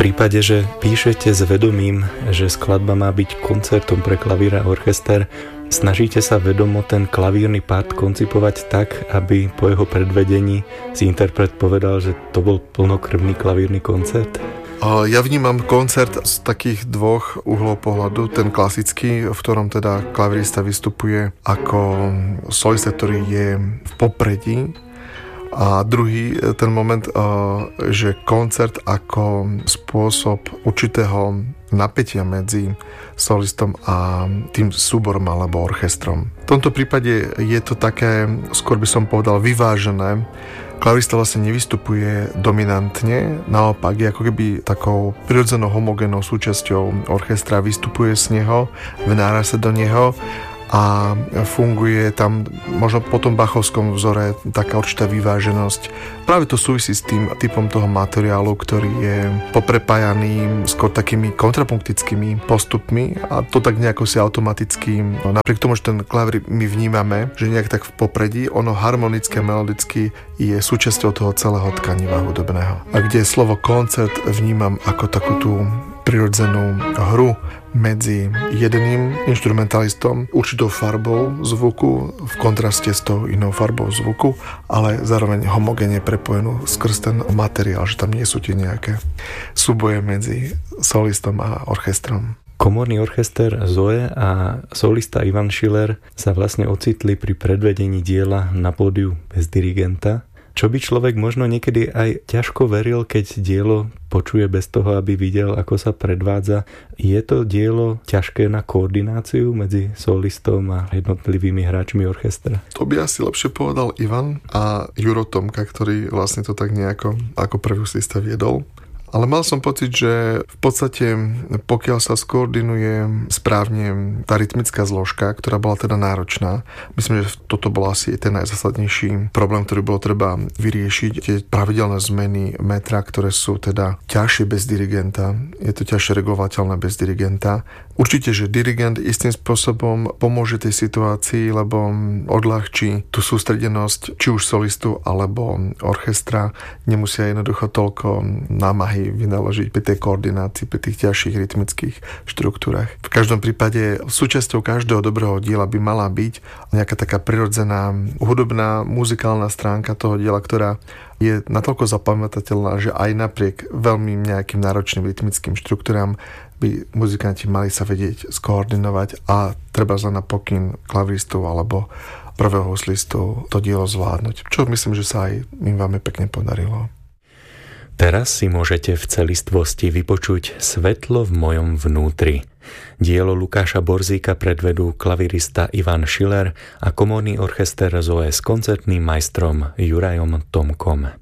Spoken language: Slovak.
prípade, že píšete s vedomím, že skladba má byť koncertom pre klavír a orchester, snažíte sa vedomo ten klavírny part koncipovať tak, aby po jeho predvedení si interpret povedal, že to bol plnokrvný klavírny koncert? Ja vnímam koncert z takých dvoch uhlov pohľadu. Ten klasický, v ktorom teda klavírista vystupuje ako solista, ktorý je v popredí. A druhý, ten moment, že koncert ako spôsob určitého napätia medzi solistom a tým súborom alebo orchestrom. V tomto prípade je to také, skôr by som povedal, vyvážené. Klavirista vlastne nevystupuje dominantne, naopak je ako keby takou prirodzenou homogénnou súčasťou orchestra, vystupuje z neho, vnára sa do neho a funguje tam možno po tom bachovskom vzore taká určitá vyváženosť. Práve to súvisí s tým typom toho materiálu, ktorý je poprepájaný skôr takými kontrapunktickými postupmi a to tak nejako si automaticky, napriek tomu, že ten klavír my vnímame, že nejak tak v popredí, ono harmonicky a melodicky je súčasťou toho celého tkaniva hudobného. A kde slovo koncert vnímam ako takú tú prirodzenú hru medzi jedným inštrumentalistom, určitou farbou zvuku v kontraste s tou inou farbou zvuku, ale zároveň homogénne prepojenú skrz ten materiál, že tam nie sú tie nejaké súboje medzi solistom a orchestrom. Komorný orchester Zoe a solista Ivan Schiller sa vlastne ocitli pri predvedení diela na pódiu bez dirigenta. Čo by človek možno niekedy aj ťažko veril, keď dielo počuje bez toho, aby videl, ako sa predvádza. Je to dielo ťažké na koordináciu medzi solistom a jednotlivými hráčmi orchestra? To by asi lepšie povedal Ivan a Juro Tomka, ktorý vlastne to tak nejako ako prvý solista viedol. Ale mal som pocit, že v podstate, pokiaľ sa skoordinuje správne tá rytmická zložka, ktorá bola teda náročná, myslím, že toto bol asi ten najzásadnejší problém, ktorý bolo treba vyriešiť. Tie pravidelné zmeny metra, ktoré sú teda ťažšie bez dirigenta, je to ťažšie regulovateľné bez dirigenta. Určite, že dirigent istým spôsobom pomôže tej situácii, lebo odľahčí tú sústredenosť či už solistu alebo orchestra. Nemusia jednoducho toľko námahy vynaložiť pri tej koordinácii, pri tých ťažších rytmických štruktúrach. V každom prípade súčasťou každého dobrého diela by mala byť nejaká taká prirodzená hudobná, muzikálna stránka toho diela, ktorá je natoľko zapamätateľná, že aj napriek veľmi nejakým náročným rytmickým štruktúram by muzikanti mali sa vedieť skoordinovať a treba na pokyn klaviristu alebo prvého huslistu to dielo zvládnuť. Čo myslím, že sa aj im veľmi pekne podarilo. Teraz si môžete v celistvosti vypočuť Svetlo v mojom vnútri. Dielo Lukáša Borzíka predvedú klavirista Ivan Schiller a komorný orchester Zoe s koncertným majstrom Jurajom Tomkom.